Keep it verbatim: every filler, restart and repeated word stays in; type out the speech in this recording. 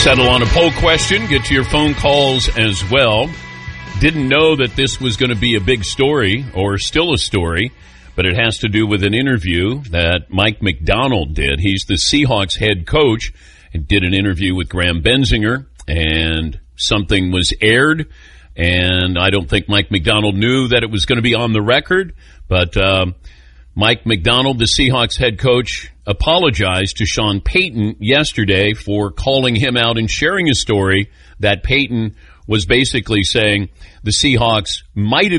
Settle on a poll question. Get to your phone calls as well. Didn't know that this was going to be a big story, or still a story, but it has to do with an interview that Mike Macdonald did. He's the Seahawks head coach and did an interview with Graham Benzinger, and something was aired, and I don't think Mike Macdonald knew that it was going to be on the record, but um, Mike Macdonald, the Seahawks head coach, apologized to Sean Payton yesterday for calling him out and sharing a story that Payton was basically saying the Seahawks might have